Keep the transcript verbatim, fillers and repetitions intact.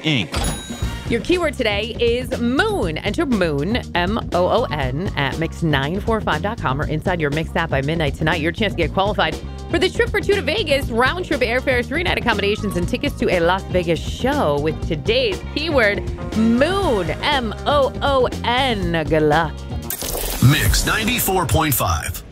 Incorporated. Your keyword today is moon. Enter moon, M O O N, at mix nine four five dot com or inside your Mix app by midnight tonight. Your chance to get qualified for the trip for two to Vegas, round trip airfare, three night accommodations, and tickets to a Las Vegas show with today's keyword moon, M O O N. Good luck. Mix ninety-four point five.